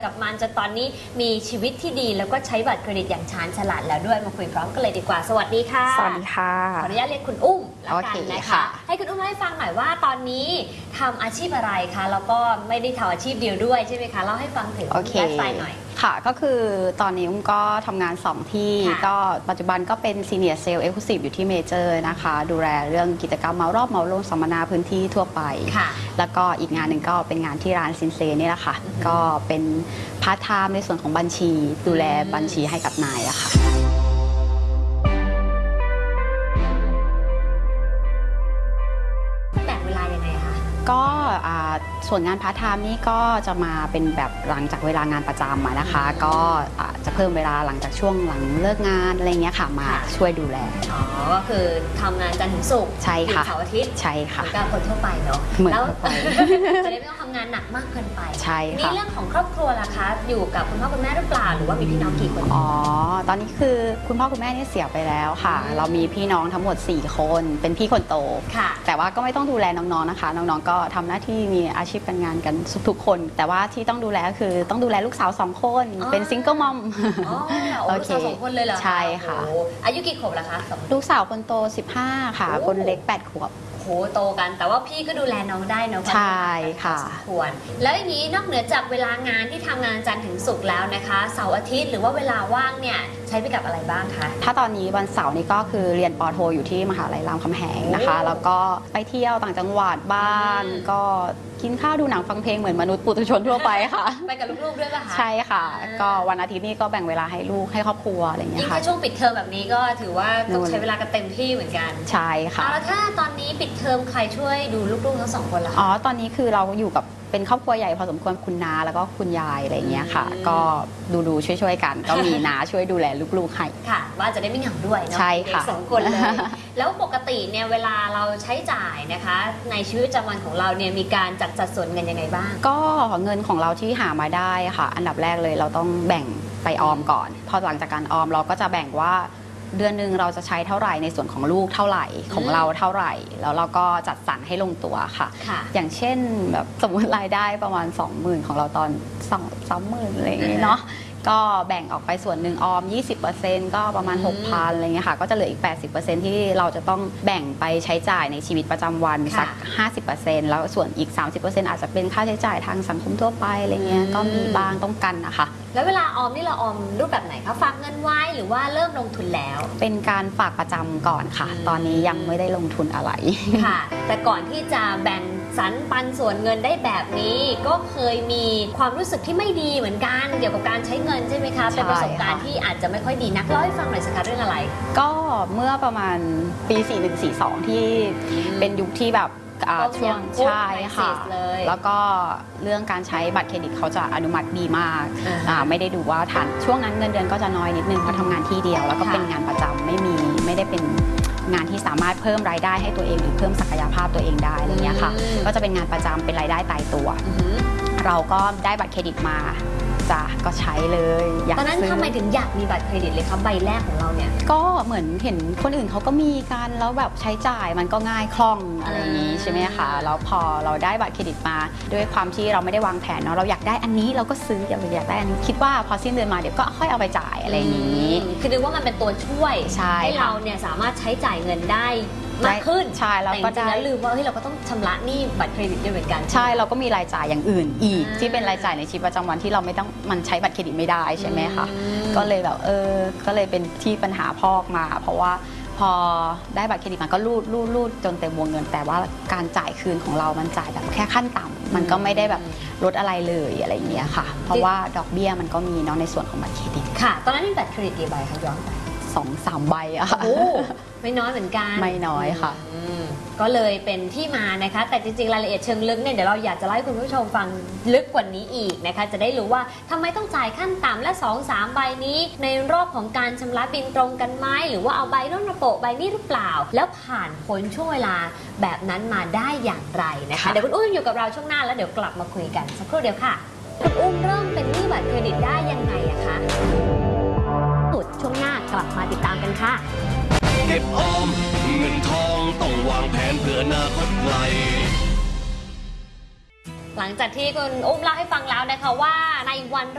กับมันจนตอนนี้มีชีวิตที่ดีแล้วก็ใช้บัตรเครดิตอย่างชาญฉลาดแล้วด้วยมาคุยพร้อมกันเลยดีกว่าสวัสดีค่ะสวัสดีค่ะขออนุญาตเรียกคุณอุ้มแล้วกันนะคะให้คุณอุ้มเล่าให้ฟังหน่อยว่าตอนนี้ทำอาชีพอะไรคะแล้วก็ไม่ได้ทำอาชีพเดียวด้วยใช่ไหมคะเล่าให้ฟังถึงไลฟ์สไตล์หน่อยค่ะก็คือตอนนี้อุ้มก็ทำงาน2ที่ก็ปัจจุบันก็เป็น Senior Sales Exclusive อยู่ที่เมเจอร์นะคะดูแลเรื่องกิจกรรมเมารอบเมาลงสัมมนาพื้นที่ทั่วไปแล้วก็อีกงานหนึ่งก็เป็นงานที่ร้านซินเซนี่แหละค่ะก็เป็นพาร์ทไทม์ในส่วนของบัญชีดูแลบัญชีให้กับนายอะค่ะแบ่งเวลายังไงคะก็ส่วนงานพาร์ทไทม์นี่ก็จะมาเป็นแบบหลังจากเวลางานประจำนะคะก็จะเพิ่มเวลาหลังจากช่วงหลังเลิกงานอะไรเงี้ยค่ะมาช่วยดูแลอ๋อก็คือทำงานจันทร์ถึงศุกร์ใช่ค่ะเสาร์อาทิตย์ใช่ค่ะก็คนทั่วไปเนาะแล้วจะได้ไม่ต้องทำงานหนักมากเกินไปใช่ค่ะนี่เรื่องของครอบครัวล่ะคะอยู่กับคุณพ่อคุณแม่หรือเปล่าหรือว่ามีพี่น้องกี่คนอ๋อตอนนี้คือคุณพ่อคุณแม่นี่เสียไปแล้วค่ะเรามีพี่น้องทั้งหมด4คนเป็นพี่คนโตแต่ว่าก็ไม่ต้องดูแลน้องๆนะคะน้องๆก็ทำหน้าที่มีอาชีพการงานกันทุกคนแต่ว่าที่ต้องดูแลก็คือต้องดูแลลูกสาว2คนเป็นซิงเกิลมอมลูกสาว2คนเลยเหรอใช่ค่ะอายุกี่ขวบล่ะคะลูกสาวคนโต15ค่ะคนเล็ก8ขวบโหโตกันแต่ว่าพี่ก็ดูแลน้องได้เนาะใช่ค่ะควรแล้วอย่างนี้นอกเหนือจากเวลางานที่ทำงานจันทร์ถึงศุกร์แล้วนะคะเสาร์อาทิตย์หรือว่าเวลาว่างเนี่ยใช้ไปกับอะไรบ้างคะถ้าตอนนี้วันเสาร์นี้ก็คือเรียนป.โทอยู่ที่มหาลัยรามคำแหงนะคะแล้วก็ไปเที่ยวต่างจังหวัดบ้างก็กินข้าวดูหนังฟังเพลงเหมือนมนุษย์ปุถุชนทั่วไปค่ะไปกับลูกๆด้วยป่ะคะใช่ค่ะก็วันอาทิตย์นี้ก็แบ่งเวลาให้ลูกให้ครอบครัวอะไรอย่างเงี้ยค่ะยิ่งช่วงปิดเทอมแบบนี้ก็ถือว่าต้องใช้เวลากันเต็มที่เหมือนกันใช่ค่ะแล้วถ้าตอนนี้ปิดเทอมใครช่วยดูลูกๆทั้ง2คนล่ะอ๋อตอนนี้คือเราอยู่กับเป็นครอบครัวใหญ่พอสมควรคุณน้าแล้วก็คุณยายอะไรอย่างเงี้ยค่ะก็ดูช่วยกันก็มีน้าช่วยดูแลลูกๆให้ค่ะว่าจะได้ไม่เหงาด้วยเนาะใช่ค่ะ 2คนเลยแล้วปกติเนี่ยเวลาเราใช้จ่ายนะคะในชีวิตประจำวันของเราเนี่ยมีการจัดสัดส่วนเงินยังไงบ้างก็เงินของเราที่หามาได้ค่ะอันดับแรกเลยเราต้องแบ่งไปออมก่อนพอหลังจากการออมเราก็จะแบ่งว่าเดือนหนึ่งเราจะใช้เท่าไหร่ในส่วนของลูกเท่าไหร่ของเราเท่าไหร่แล้วเราก็จัดสรรให้ลงตัวค่ะอย่างเช่นแบบสมมติรายได้ประมาณ 20,000 ของเราตอน30,000อะไรอย่างนี้เนาะก็แบ่งออกไปส่วนหนึ่งออม 20% ก็ประมาณ 6,000 อะไรเงี้ยค่ะก็จะเหลืออีก 80% ที่เราจะต้องแบ่งไปใช้จ่ายในชีวิตประจำวันสัก 50% แล้วส่วนอีก 30% อาจจะเป็นค่าใช้จ่ายทางสังคมทั่วไปอะไรเงี้ยก็มีบ้างต้องกันนะคะแล้วเวลาออมนี่เราออมรูปแบบไหนคะฝากเงินไว้หรือว่าเริ่มลงทุนแล้วเป็นการฝากประจำก่อนค่ะตอนนี้ยังไม่ได้ลงทุนอะไรค่ะแต่ก่อนที่จะแบ่งสรรปันส่วนเงินได้แบบนี้ก็เคยมีความรู้สึกที่ไม่ดีเหมือนกันเกี่ยวกับการใช้เงินใช่ไหมคะเป็นประสบการณ์ที่อาจจะไม่ค่อยดีนักเล่าให้ฟังหน่อยสักเรื่องอะไรก็เมื่อประมาณปี4142ที่เป็นยุคที่แบบช่วงใช่ค่ะแล้วก็เรื่องการใช้บัตรเครดิตเขาจะอนุมัติดีมากไม่ได้ดูว่าทันช่วงนั้นเงินเดือนก็จะน้อยนิดนึงเพราะทำงานที่เดียวแล้วก็เป็นงานประจำไม่ได้เป็นงานที่สามารถเพิ่มรายได้ให้ตัวเองหรือเพิ่มศักยภาพตัวเองได้อะไรเงี้ยค่ะก็จะเป็นงานประจำเป็นรายได้ตายตัวเราก็ได้บัตรเครดิตมาก็ใช้เลยตอนนั้นทำไมถึงอยากมีบัตรเครดิตเลยครับใบแรกของเราเนี่ยก็เหมือนเห็นคนอื่นเขาก็มีกันแล้วแบบใช้จ่ายมันก็ง่ายคล่องอะไรอย่างนี้ใช่ไหมคะแล้วพอเราได้บัตรเครดิตมาด้วยความที่เราไม่ได้วางแผนเนาะเราอยากได้อันนี้เราก็ซื้ออยากได้อันนี้คิดว่าพอสิ้นเดือนมาเดี๋ยวก็ค่อยเอาไปจ่ายอะไรอย่างนี้คือนึกว่ามันเป็นตัวช่วยให้เราเนี่ยสามารถใช้จ่ายเงินได้มากขึ้นใช่แล้วก็จริงๆแล้วลืมว่าเราก็ต้องชำระหนี้บัตรเครดิตด้วยเหมือนกันใช่เราก็มีรายจ่ายอย่างอื่นอีกที่เป็นรายจ่ายในชีวิตประจำวันที่เราไม่ต้องมันใช้บัตรเครดิตไม่ได้ใช่ไหมคะก็เลยแบบก็เลยเป็นที่ปัญหาพอกมาเพราะว่าพอได้บัตรเครดิตมันก็รูดจนเต็มวงเงินแต่ว่าการจ่ายคืนของเรามันจ่ายแบบแค่ขั้นต่ำมันก็ไม่ได้แบบลดอะไรเลยอะไรอย่างเงี้ยค่ะเพราะว่าดอกเบี้ยมันก็มีเนาะในส่วนของบัตรเครดิตค่ะตอนนั้นมีบัตรเครดิตกี่ใบคะย้อนไป 2-3 ใบอะค่ะไม่น้อยเหมือนกันไม่น้อยค่ะก็เลยเป็นที่มานะคะแต่จริงๆรายละเอียดเชิงลึกเนี่ยเดี๋ยวเราอยากจะเล่าให้คุณผู้ชมฟังลึกกว่านี้อีกนะคะจะได้รู้ว่าทำไมต้องจ่ายขั้นต่ำและ 2-3 ใบนี้ในรอบของการชำระบินตรงกันไหมหรือว่าเอาใบโน้นมาโปะใบนี้หรือเปล่าแล้วผ่านพ้นช่วงเวลาแบบนั้นมาได้อย่างไรนะคะเดี๋ยวคุณอุ้มอยู่กับเราช่วงหน้าแล้วเดี๋ยวกลับมาคุยกันสักครู่เดียวค่ะคุณอุ้มเริ่มเป็นหนี้บัตรเครดิตได้ยังไงอะคะช่วงหน้ากลับมาติดตามกันค่ะเก็บออมเงินทองต้องวางแผนเพื่ออนาคตไกลหลังจากที่คุณอุ้มเล่าให้ฟังแล้วนะคะว่าในวัน